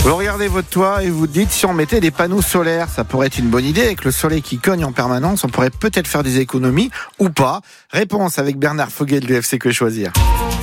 Vous regardez votre toit et vous dites si on mettait des panneaux solaires, ça pourrait être une bonne idée. Avec le soleil qui cogne en permanence, on pourrait peut-être faire des économies ou pas. Réponse avec Bernard Foguet de l'UFC Que Choisir.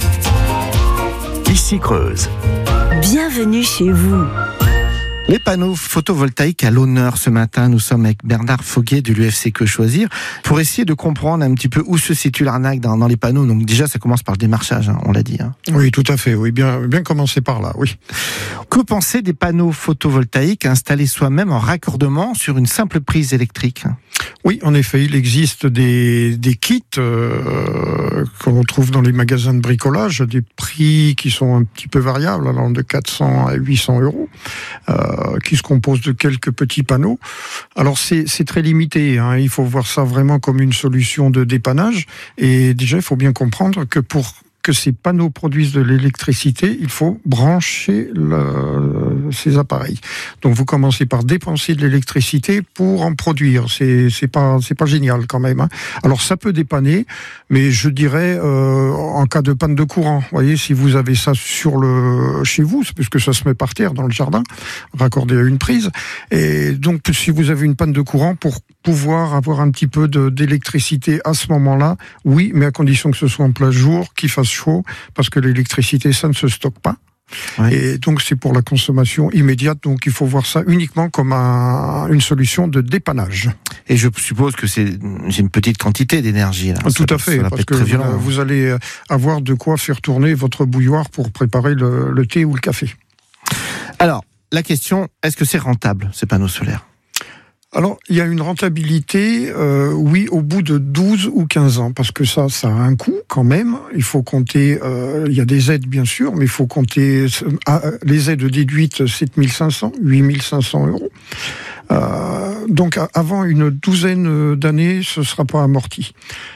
Ici Creuse. Bienvenue chez vous. Les panneaux photovoltaïques à l'honneur ce matin. Nous sommes avec Bernard Foguet de l'UFC Que Choisir pour essayer de comprendre un petit peu où se situe l'arnaque dans les panneaux. Donc déjà, ça commence par le démarchage, on l'a dit. Oui, tout à fait. Oui, bien commencer par là, oui. Que penser des panneaux photovoltaïques installés soi-même en raccordement sur une simple prise électrique ? Oui, en effet, il existe des kits que l'on trouve dans les magasins de bricolage, des prix qui sont un petit peu variables, allant de 400 à 800 euros, qui se composent de quelques petits panneaux. Alors c'est très limité, il faut voir ça vraiment comme une solution de dépannage. Et déjà, il faut bien comprendre que pour que ces panneaux produisent de l'électricité, il faut brancher ces appareils. Donc vous commencez par dépenser de l'électricité pour en produire. C'est pas génial quand même. Alors ça peut dépanner, mais je dirais en cas de panne de courant. Vous voyez, si vous avez ça chez vous, puisque ça se met par terre dans le jardin, raccordé à une prise. Et donc si vous avez une panne de courant, pour pouvoir avoir un petit peu d'électricité à ce moment-là, oui, mais à condition que ce soit en plein jour, qu'il fasse chaud, parce que l'électricité, ça ne se stocke pas. Ouais. Et donc c'est pour la consommation immédiate, donc il faut voir ça uniquement comme une solution de dépannage. Et je suppose que c'est une petite quantité d'énergie. Là. Tout à fait, parce que vous allez avoir de quoi faire tourner votre bouilloire pour préparer le thé ou le café. Alors, la question, est-ce que c'est rentable, ces panneaux solaires ? Alors, il y a une rentabilité, oui, au bout de 12 ou 15 ans, parce que ça a un coût quand même. Il faut compter, il y a des aides bien sûr, mais il faut compter les aides déduites 7 500, 8 500 euros. Donc, avant une douzaine d'années, ce ne sera pas amorti.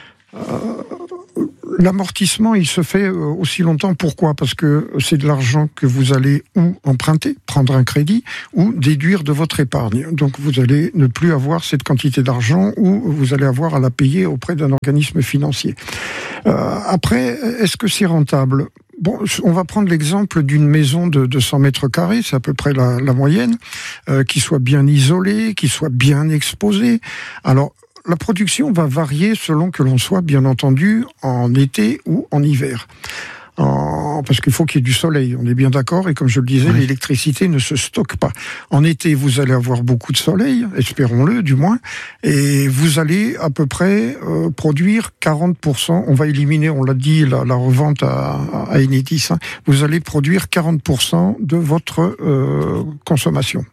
L'amortissement, il se fait aussi longtemps. Pourquoi ? Parce que c'est de l'argent que vous allez ou emprunter, prendre un crédit, ou déduire de votre épargne. Donc vous allez ne plus avoir cette quantité d'argent, ou vous allez avoir à la payer auprès d'un organisme financier. Après, est-ce que c'est rentable ? Bon, on va prendre l'exemple d'une maison de 200 mètres carrés, c'est à peu près la moyenne, qui soit bien isolée, qui soit bien exposée. Alors, la production va varier selon que l'on soit, bien entendu, en été ou en hiver. Parce qu'il faut qu'il y ait du soleil, on est bien d'accord, et comme je le disais, oui, l'électricité ne se stocke pas. En été, vous allez avoir beaucoup de soleil, espérons-le du moins, et vous allez à peu près produire 40%, on va éliminer, on l'a dit, la revente à Enedis, vous allez produire 40% de votre consommation.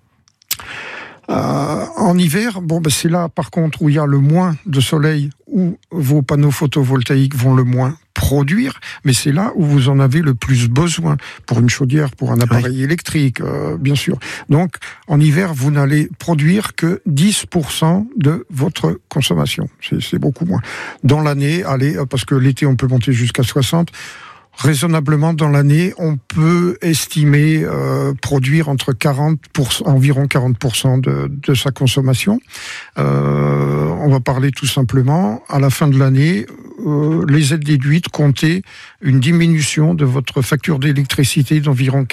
En hiver, c'est là par contre où il y a le moins de soleil, où vos panneaux photovoltaïques vont le moins produire, mais c'est là où vous en avez le plus besoin, pour une chaudière, pour un appareil électrique, bien sûr. Donc, en hiver, vous n'allez produire que 10% de votre consommation. C'est beaucoup moins. Dans l'année, parce que l'été, on peut monter jusqu'à 60%, raisonnablement, dans l'année, on peut estimer produire entre 40%, environ 40% de sa consommation. On va parler tout simplement, à la fin de l'année, les aides déduites comptaient une diminution de votre facture d'électricité d'environ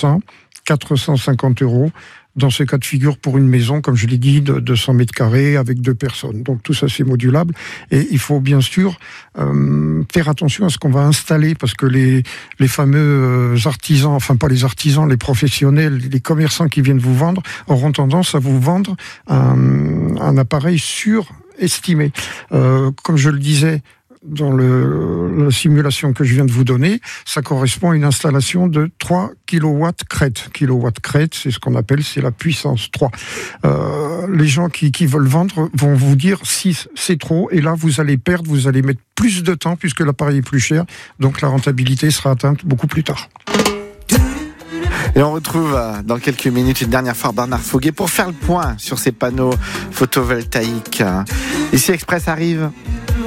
450 euros. Dans ce cas de figure, pour une maison, comme je l'ai dit, de 200 mètres carrés avec 2 personnes. Donc tout ça, c'est modulable. Et il faut bien sûr faire attention à ce qu'on va installer, parce que les fameux artisans, enfin pas les artisans, les professionnels, les commerçants qui viennent vous vendre, auront tendance à vous vendre un appareil surestimé. Comme je le disais, dans la simulation que je viens de vous donner, ça correspond à une installation de 3 kW crête. Kilowatt crête, c'est ce qu'on appelle, c'est la puissance 3. Les gens qui veulent vendre vont vous dire 6, c'est trop, et là vous allez perdre, vous allez mettre plus de temps puisque l'appareil est plus cher, donc la rentabilité sera atteinte beaucoup plus tard. Et on retrouve dans quelques minutes une dernière fois Bernard Foguet pour faire le point sur ces panneaux photovoltaïques. Ici Express arrive.